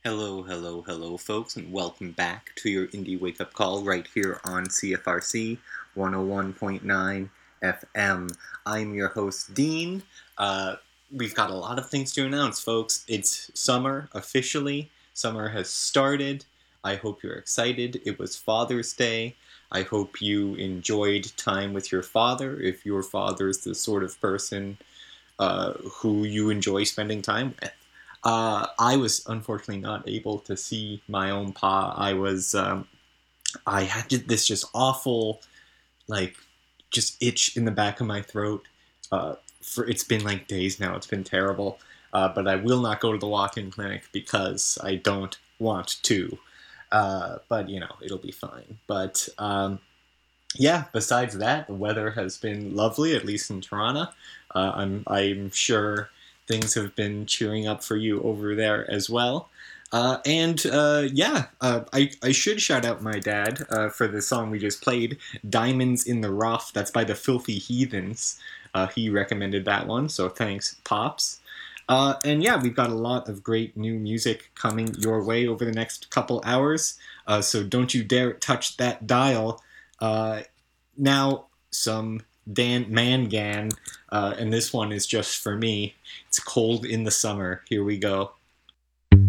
Hello, hello, hello, folks, and welcome back to your Indie Wake Up Call right here on CFRC 101.9 FM. I'm your host, Dean. We've got a lot of things to announce, folks. It's summer officially. Summer has started. I hope you're excited. It was Father's Day. I hope you enjoyed time with your father, if your father's the sort of person who you enjoy spending time with. I was unfortunately not able to see my own pa. I had this just awful, like, just itch in the back of my throat. It's been like days now. It's been terrible. But I will not go to the walk-in clinic because I don't want to. But it'll be fine. But yeah, besides that, the weather has been lovely, at least in Toronto. I'm sure things have been cheering up for you over there as well. I should shout out my dad for the song we just played, Diamonds in the Rough. That's by the Filthy Heathens. He recommended that one, so thanks, Pops. We've got a lot of great new music coming your way over the next couple hours. So don't you dare touch that dial. Now, some Dan Mangan, and this one is just for me. It's Cold in the Summer. Here we go.